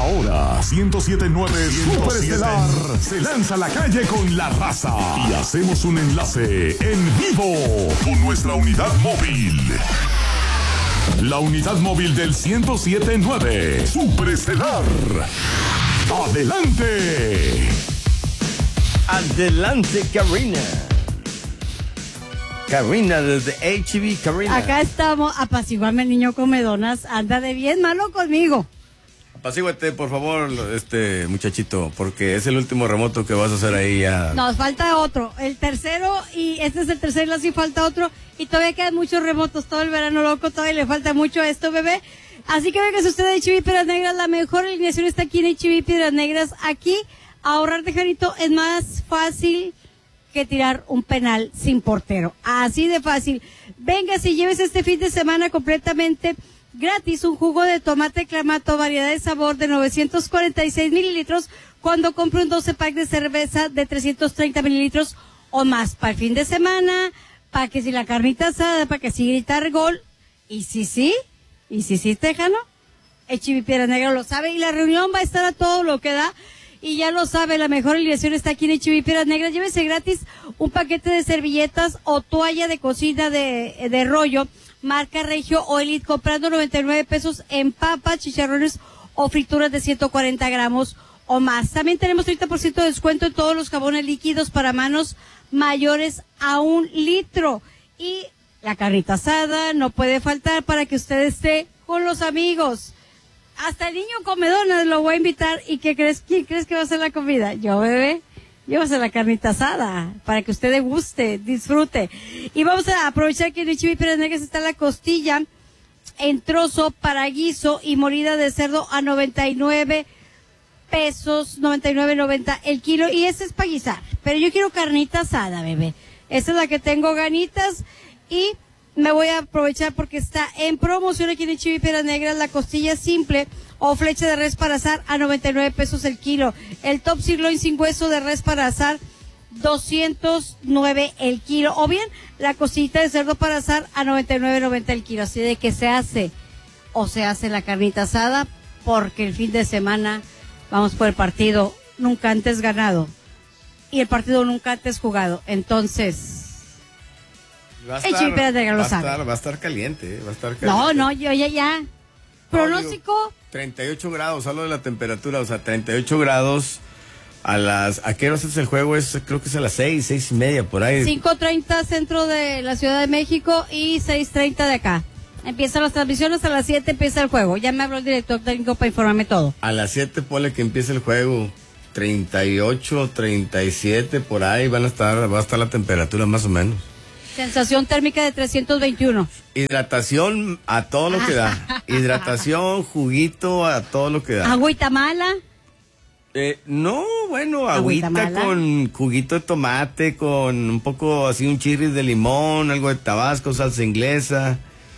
Ahora, 107.9 Superestelar se lanza a la calle con la raza y hacemos un enlace en vivo con nuestra unidad móvil. La unidad móvil del 107.9 Superestelar. ¡Adelante! Adelante, Karina. Karina, desde HB, Karina. Acá estamos, apaciguame el niño comedonas, anda de bien malo conmigo. Apacíguate, por favor, muchachito, porque es el último remoto que vas a hacer ahí ya. Nos falta otro, el tercero, y este es el tercero, así falta otro, y todavía quedan muchos remotos, todo el verano loco, todavía le falta mucho a esto, bebé. Así que venga usted de HB Piedras Negras, la mejor alineación está aquí en HB Piedras Negras. Aquí, ahorrar de Jarito es más fácil que tirar un penal sin portero. Así de fácil. Venga, si lleves este fin de semana completamente gratis un jugo de tomate clamato, variedad de sabor de 946 mililitros, cuando compre un 12 pack de cerveza de 330 mililitros o más. Para el fin de semana, para que si la carnita asada, para que si gritar gol, y sí, tejano, HB Piedras Negras lo sabe, y la reunión va a estar a todo lo que da, y ya lo sabe, la mejor alineación está aquí en HB Piedras Negras. Llévese gratis un paquete de servilletas o toalla de cocina de rollo, marca Regio o Elite, comprando 99 pesos en papas, chicharrones o frituras de 140 gramos o más. También tenemos 30% de descuento en todos los jabones líquidos para manos mayores a 1 litro. Y la carnita asada no puede faltar para que usted esté con los amigos. Hasta el niño comedonas lo voy a invitar. ¿Y quién crees que va a hacer la comida? Yo, bebé. Yo voy a hacer la carnita asada para que usted deguste, disfrute. Y vamos a aprovechar que en HB Piedras Negras está la costilla en trozo para guiso y molida de cerdo a 99 pesos, 99.90 el kilo. Y ese es para guisar. Pero yo quiero carnita asada, bebé. Esa es la que tengo ganitas. Y me voy a aprovechar porque está en promoción aquí en HB Piedras Negras la costilla simple o flecha de res para asar a 99 pesos el kilo. El top sirloin sin hueso de res para asar, 209 el kilo. O bien, la costillita de cerdo para asar a 99.90 el kilo. Así de que se hace la carnita asada, porque el fin de semana vamos por el partido nunca antes ganado y el partido nunca antes jugado. Entonces, va a estar caliente, va a estar caliente. No, yo ya. Pronóstico. 38 grados, hablo de la temperatura, o sea, 38 grados ¿a qué horas es el juego? Creo que es a las 6:30, por ahí. 5:30 centro de la Ciudad de México y 6:30 de acá. Empiezan las transmisiones, a las 7 empieza el juego. Ya me habló el director técnico para informarme todo. A las 7 ponle que empiece el juego. 38, 37, por ahí va a estar la temperatura más o menos. Sensación térmica de 321. Hidratación a todo lo que da. Hidratación, juguito a todo lo que da. ¿Agüita mala? No, bueno, agüita con juguito de tomate, con un poco así un chirris de limón, algo de tabasco, salsa inglesa,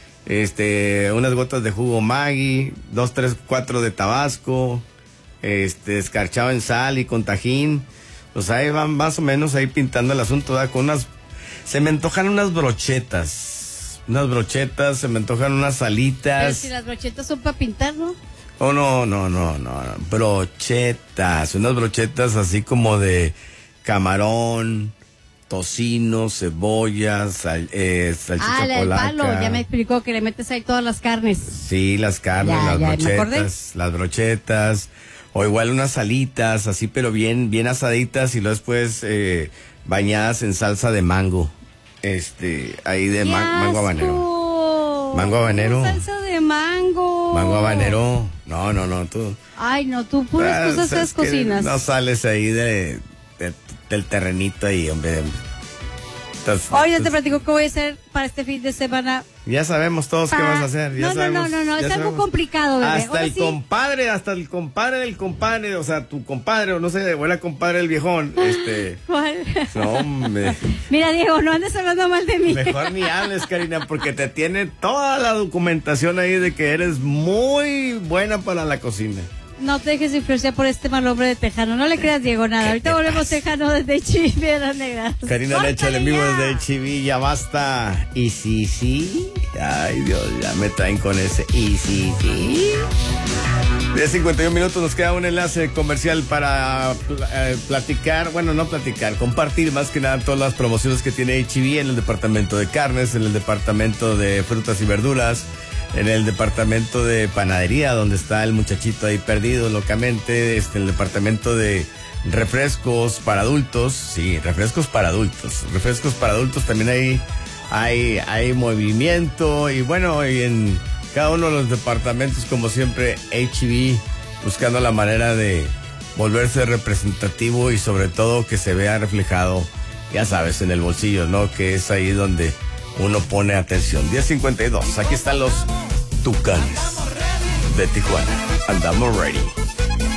unas gotas de jugo Maggi, 2, 3, 4 de tabasco, escarchado en sal y con tajín. Pues ahí van más o menos ahí pintando el asunto, ¿verdad? Con se me antojan unas brochetas, se me antojan unas alitas. Pero si las brochetas son para pintar, ¿no? Oh, no, brochetas, unas brochetas así como de camarón, tocino, cebolla, salchicha polaca. El palo, ya me explicó que le metes ahí todas las carnes. Sí, las carnes, las brochetas, o igual unas alitas, así pero bien asaditas y luego después bañadas en salsa de mango, ahí de mango habanero. Mango habanero. Salsa de mango. Mango habanero. No, tú. Ay, no, tú puras cosas feas cocinas. No sales ahí del terrenito ahí, hombre. Hoy te platico qué voy a hacer para este fin de semana. Ya sabemos todos qué vas a hacer. No, es algo complicado, bebé. Hasta el compadre del compadre, o sea, tu compadre, o no sé, abuela compadre el viejón, ¿Cuál? No, hombre. Mira, Diego, no andes hablando mal de mí. Mejor ni hables, Karina, porque te tiene toda la documentación ahí de que eres muy buena para la cocina. No te dejes influenciar por este mal hombre de Tejano. No le creas, Diego, nada. Ahorita volvemos Tejano desde HB Piedras Negras. Karina Leche, el enemigo desde HB, ya basta. Y sí. Ay, Dios, ya me traen con ese. Y sí. 10:51 minutos, nos queda un enlace comercial para compartir más que nada todas las promociones que tiene H-E-B en el departamento de carnes, en el departamento de frutas y verduras, en el departamento de panadería, donde está el muchachito ahí perdido locamente, el departamento de refrescos para adultos, sí, refrescos para adultos también hay movimiento, y bueno, y en cada uno de los departamentos, como siempre, H-E-B buscando la manera de volverse representativo y sobre todo que se vea reflejado, ya sabes, en el bolsillo, ¿no? Que es ahí donde uno pone atención. 10:52, aquí están los Tucanes de Tijuana. Andamos ready.